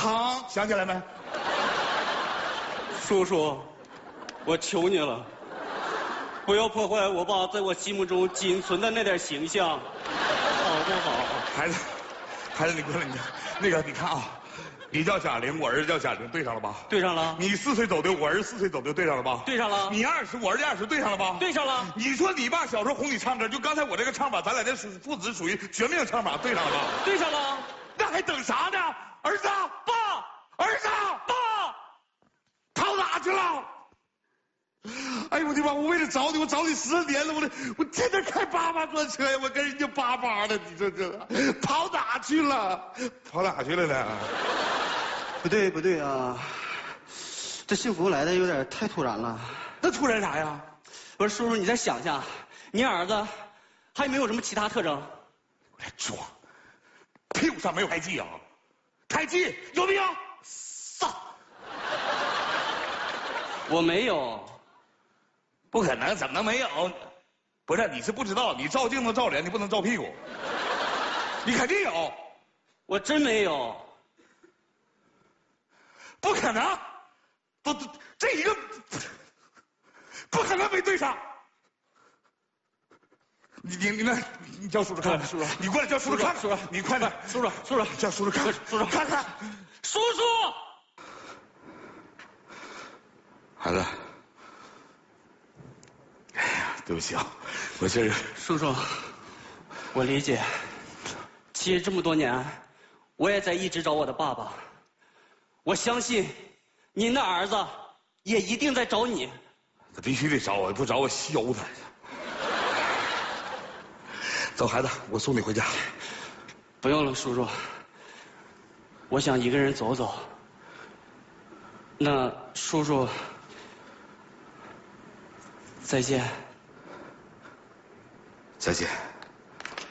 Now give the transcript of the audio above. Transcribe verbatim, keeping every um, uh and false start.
汤想起来没？ 叔叔，我求你了，不要破坏我爸在我心目中仅存的那点形象，好不好？ 孩子，孩子，你过来，你那个，你看啊，你叫贾玲，我儿子叫贾玲，对上了吧？ 对上了。 你四岁走丢，我儿子四岁走丢，对上了吧？ 对上了。 你二十，我儿子二十，对上了吧？ 对上了。 你说你爸小时候哄你唱歌，就刚才我这个唱法，咱俩这属父子属于绝命唱法，对上了吧？ 对上了。 那还等啥呢？儿子， 爸， 儿子， 爸， 跑哪去了？哎呦我的妈！我为了找你，我找你十年了，我这我天天开八八专车呀，我跟人家叭叭的，你说这跑哪去了？跑哪去了呢？ 不对不对啊，这幸福来的有点太突然了。 那突然啥呀？ 不是叔叔，你再想想，你儿子还有没有什么其他特征？ 我来装，屁股上没有胎记啊？胎记有没有？ 操！我没有。 不可能，怎么能没有？不是，你是不知道，你照镜子照脸，你不能照屁股。你肯定有。 我真没有。 不可能，都都这一个不可能没对上。你你你那，你叫叔叔看看，叔叔，你过来叫叔叔看看，叔叔，你快点，叔叔，叔叔，叫叔叔看看，叔叔看看， 叔叔， 孩子。哎呀，对不起啊，我这个叔叔，我理解。其实这么多年，我也在一直找我的爸爸。我相信，您的儿子也一定在找你。 他必须得找我，不找我削他。走，孩子，我送你回家。 不用了，叔叔。我想一个人走走。那叔叔。再见。 再见。